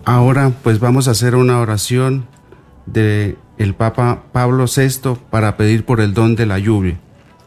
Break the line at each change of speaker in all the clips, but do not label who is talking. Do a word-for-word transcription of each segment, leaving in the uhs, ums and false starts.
Ahora pues vamos a hacer una oración de el Papa Pablo sexto para pedir por el don de la lluvia.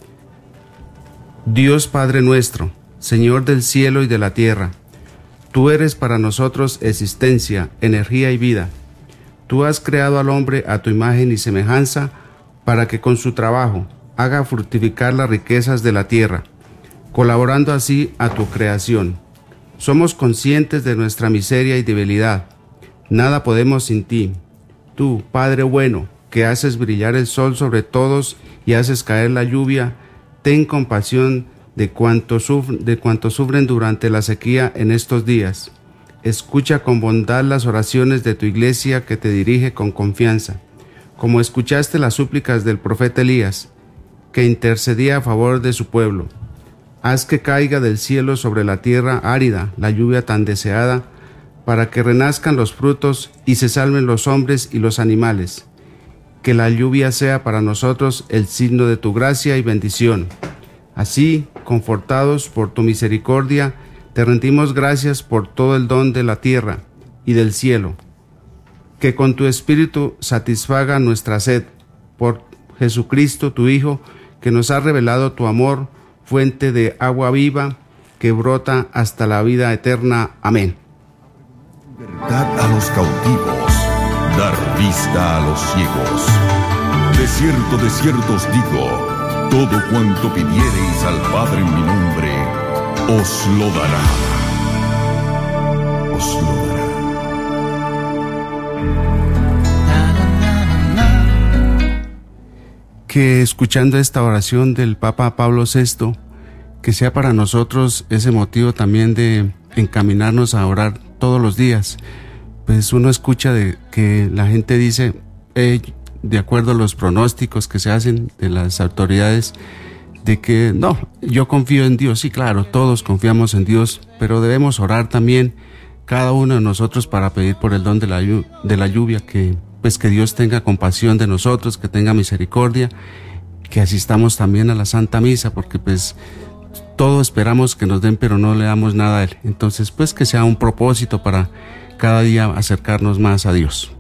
Dios Padre nuestro, Señor del cielo y de la tierra, tú eres para nosotros existencia, energía y vida. Tú has creado al hombre a tu imagen y semejanza para que con su trabajo haga fructificar las riquezas de la tierra, colaborando así a tu creación. Somos conscientes de nuestra miseria y debilidad. Nada podemos sin ti. Tú, Padre bueno, que haces brillar el sol sobre todos y haces caer la lluvia, ten compasión de cuantos sufren, de cuantos sufren durante la sequía en estos días. Escucha con bondad las oraciones de tu iglesia que te dirige con confianza, como escuchaste las súplicas del profeta Elías, que intercedía a favor de su pueblo. Haz que caiga del cielo sobre la tierra árida la lluvia tan deseada, para que renazcan los frutos y se salven los hombres y los animales. Que la lluvia sea para nosotros el signo de tu gracia y bendición. Así, confortados por tu misericordia, te rendimos gracias por todo el don de la tierra y del cielo. Que con tu espíritu satisfaga nuestra sed, por Jesucristo tu Hijo, que nos ha revelado tu amor, fuente de agua viva, que brota hasta la vida eterna. Amén.
Libertad a los cautivos, dar vista a los ciegos. De cierto, de cierto os digo, todo cuanto pidiereis al Padre en mi nombre, os lo dará. Os lo dará.
Que escuchando esta oración del Papa Pablo sexto, que sea para nosotros ese motivo también de encaminarnos a orar todos los días. Pues uno escucha de que la gente dice, eh, de acuerdo a los pronósticos que se hacen de las autoridades, de que no, yo confío en Dios. Sí, claro, todos confiamos en Dios, pero debemos orar también cada uno de nosotros para pedir por el don de la, de la lluvia, que pues que Dios tenga compasión de nosotros, que tenga misericordia, que asistamos también a la Santa Misa, porque pues todo esperamos que nos den, pero no le damos nada a Él. Entonces, pues que sea un propósito para cada día acercarnos más a Dios.